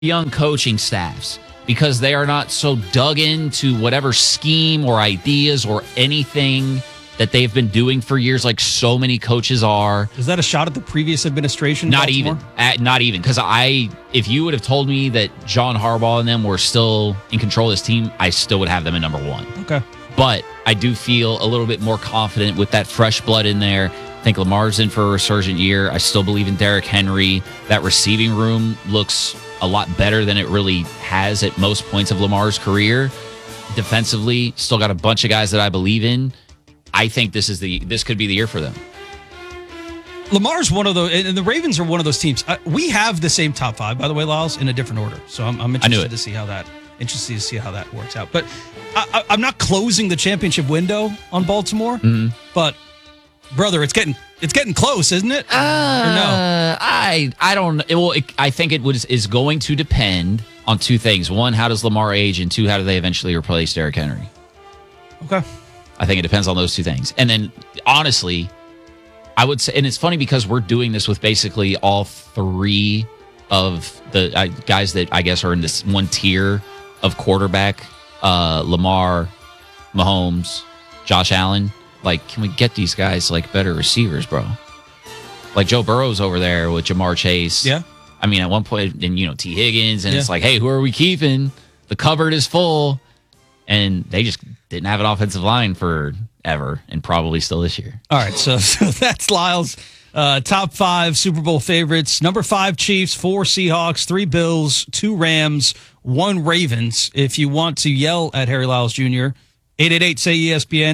young coaching staffs because they are not so dug into whatever scheme or ideas or anything that they've been doing for years like so many coaches are. Is that a shot at the previous administration? Not even. Because if you would have told me that John Harbaugh and them were still in control of this team, I still would have them at number one. Okay. But I do feel a little bit more confident with that fresh blood in there. I think Lamar's in for a resurgent year. I still believe in Derrick Henry. That receiving room looks a lot better than it really has at most points of Lamar's career. Defensively, still got a bunch of guys that I believe in. I think this could be the year for them. Lamar's one of those, and the Ravens are one of those teams. We have the same top five, by the way, Lyles, in a different order. So I'm interested to see how that works out. But I'm not closing the championship window on Baltimore. Mm-hmm. But brother, it's getting close, isn't it? Or no? I don't. I think it is going to depend on two things. One, how does Lamar age, and two, how do they eventually replace Derrick Henry? Okay. I think it depends on those two things. And then, honestly, I would say, and it's funny because we're doing this with basically all three of the guys that I guess are in this one tier of quarterback, Lamar, Mahomes, Josh Allen. Like, can we get these guys like better receivers, bro? Like Joe Burrow's over there with Jamar Chase. Yeah. I mean, at one point, and T. Higgins, and it's like, hey, who are we keeping? The cupboard is full. And they just didn't have an offensive line forever, and probably still this year. All right, so that's Lyle's top five Super Bowl favorites. Number 5, Chiefs. 4, Seahawks. 3, Bills. 2, Rams. 1, Ravens. If you want to yell at Harry Lyles Jr., 888-SAY-ESPN,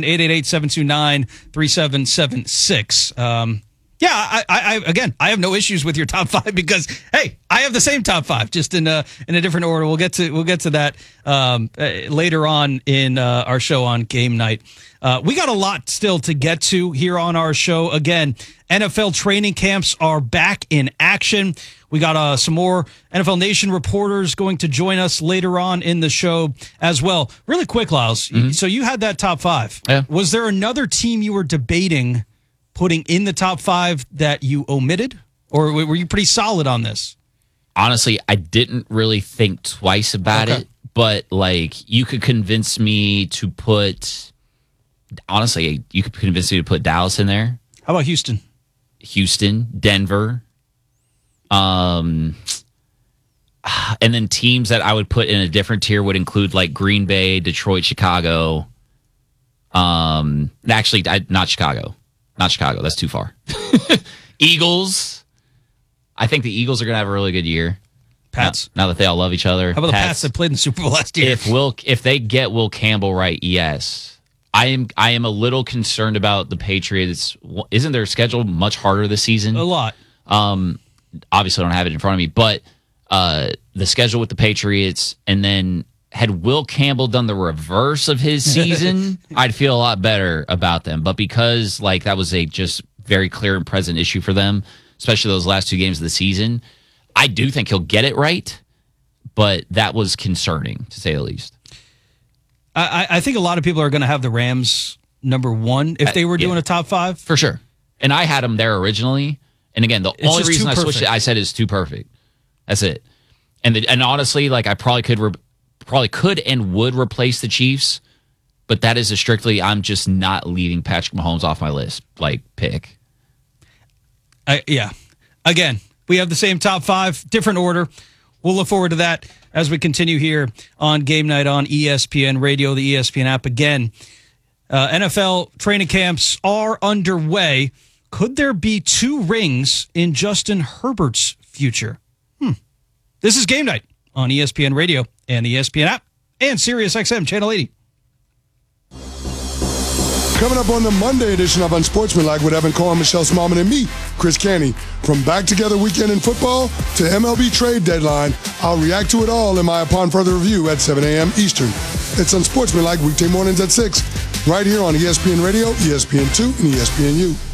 888-729-3776. Yeah, I have no issues with your top 5 because, hey, I have the same top 5, just in a different order. We'll get to that later on in our show on game night. We got a lot still to get to here on our show. Again, NFL training camps are back in action. We got some more NFL Nation reporters going to join us later on in the show as well. Really quick, Lyles. Mm-hmm. So you had that top 5. Yeah. Was there another team you were debating putting in the top 5 that you omitted? Or were you pretty solid on this? Honestly, I didn't really think twice about it. But, like, you could convince me to put... Honestly, you could convince me to put Dallas in there. How about Houston? Denver. And then teams that I would put in a different tier would include, like, Green Bay, Detroit, Chicago. Actually, not Chicago. Not Chicago. That's too far. Eagles. I think the Eagles are going to have a really good year. Pats. Now that they all love each other. How about the Pats that played in the Super Bowl last year? If they get Will Campbell right, yes. I am a little concerned about the Patriots. Isn't their schedule much harder this season? A lot. Obviously, I don't have it in front of me, but the schedule with the Patriots, and then had Will Campbell done the reverse of his season, I'd feel a lot better about them. But because like that was a just very clear and present issue for them, especially those last 2 games of the season, I do think he'll get it right, but that was concerning, to say the least. I think a lot of people are going to have the Rams number 1 if they were doing a top 5. For sure. And I had them there originally. And again, the only reason I switched it, I said is too perfect. That's it. And honestly, like I probably could and would replace the Chiefs, but that is a strictly I'm just not leaving Patrick Mahomes off my list, like pick. Yeah. Again, we have the same top 5, different order. We'll look forward to that as we continue here on Game Night on ESPN Radio, the ESPN app. Again, NFL training camps are underway. Could there be 2 rings in Justin Herbert's future? This is Game Night on ESPN Radio and the ESPN app and SiriusXM Channel 80. Coming up on the Monday edition of Unsportsmanlike with Evan Cohen, Michelle Smallman, and me, Chris Canty. From Back Together Weekend in Football to MLB Trade Deadline, I'll react to it all in my Upon Further Review at 7 a.m. Eastern. It's Unsportsmanlike weekday mornings at 6, right here on ESPN Radio, ESPN2, and ESPNU.